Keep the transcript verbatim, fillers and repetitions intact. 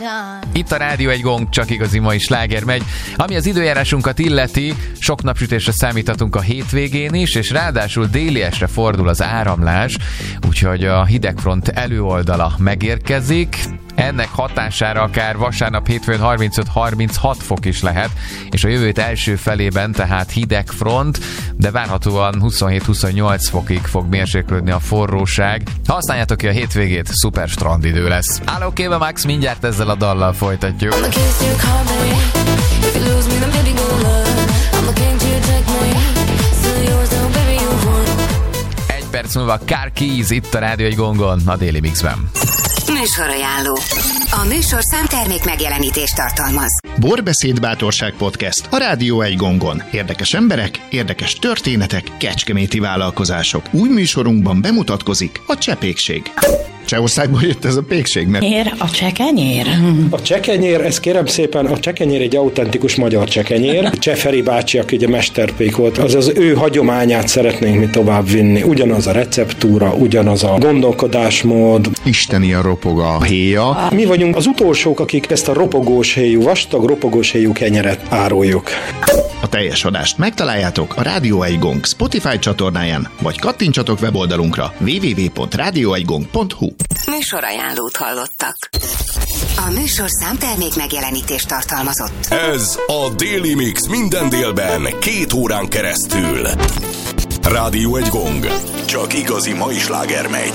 Itt a Rádió Egy Gong, csak igazi mai sláger megy. Ami az időjárásunkat illeti, sok napsütésre számíthatunk a hétvégén is, és ráadásul déliesre fordul az áramlás, úgyhogy a hidegfront előoldala megérkezik. Ennek hatására akár vasárnap hétfőn harmincöt-harminchat fok is lehet, és a jövőt első felében tehát hideg front, de várhatóan huszonhét-huszonnyolc fokig fog mérséklődni a forróság. Ha használjátok ki a hétvégét, szuper strandidő lesz. Álló Kéve Max, mindjárt ezzel a dallal folytatjuk. Egy perc múlva Car Keys itt a Rádió Egy Gongon, a Daily Mixben. Műsorajánló. A műsor számtermék megjelenítést tartalmaz. Borbeszéd Bátorság Podcast a Rádió Egy Gongon. Érdekes emberek, érdekes történetek, kecskeméti vállalkozások. Új műsorunkban bemutatkozik a Csepékség. Csehországból jött ez a pékség, mert... Ér a csekenyér? A csekenyér, ez kérem szépen, a csekenyér egy autentikus magyar csekenyér. Cseferi bácsi, aki ugye mesterpék volt, az az ő hagyományát szeretnénk mi tovább vinni. Ugyanaz a receptúra, ugyanaz a gondolkodásmód. Isteni a ropog a héja. Mi vagyunk az utolsók, akik ezt a ropogós héjú, vastag ropogós héjú kenyeret áruljuk. A teljes adást megtaláljátok a Rádió Egy Gong Spotify csatornáján, vagy kattintsatok weboldalunkra double-u double-u double-u pont rádió egy gong pont hu. Műsorajánlót hallottak. A műsor számtermék megjelenítést tartalmazott. Ez a Daily Mix minden délben, két órán keresztül. Rádió Egy Gong. Csak igazi mai sláger megy.